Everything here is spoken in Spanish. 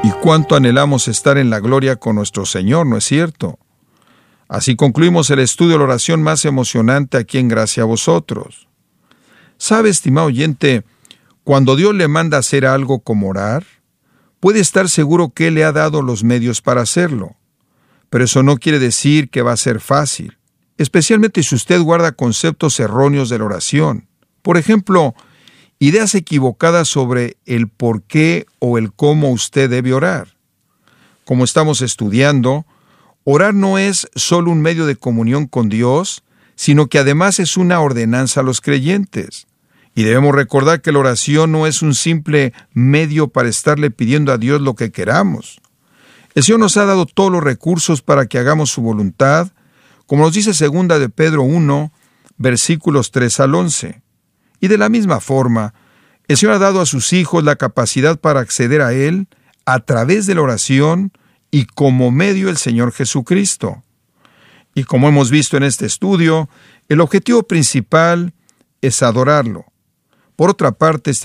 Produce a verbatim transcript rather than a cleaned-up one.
Y cuánto anhelamos estar en la gloria con nuestro Señor, ¿no es cierto? Así concluimos el estudio de la oración más emocionante aquí en Gracia a Vosotros. ¿Sabe, estimado oyente, cuando Dios le manda hacer algo como orar, puede estar seguro que Él le ha dado los medios para hacerlo? Pero eso no quiere decir que va a ser fácil, especialmente si usted guarda conceptos erróneos de la oración. Por ejemplo, ideas equivocadas sobre el por qué o el cómo usted debe orar. Como estamos estudiando, orar no es solo un medio de comunión con Dios, sino que además es una ordenanza a los creyentes. Y debemos recordar que la oración no es un simple medio para estarle pidiendo a Dios lo que queramos. El Señor nos ha dado todos los recursos para que hagamos su voluntad, como nos dice segunda de Pedro uno, versículos tres al once. Y de la misma forma, el Señor ha dado a sus hijos la capacidad para acceder a Él a través de la oración y como medio el Señor Jesucristo. Y como hemos visto en este estudio, el objetivo principal es adorarlo. Por otra parte,